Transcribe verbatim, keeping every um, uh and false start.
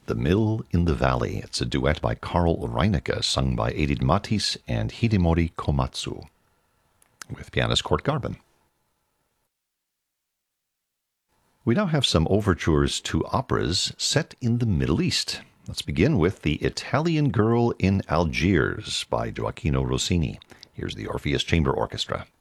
The Mill in the Valley. It's a duet by Carl Reinecke, sung by Edith Mathis and Hidemori Komatsu, with pianist Kurt Garben. We now have some overtures to operas set in the Middle East. Let's begin with The Italian Girl in Algiers by Gioacchino Rossini. Here's the Orpheus Chamber Orchestra.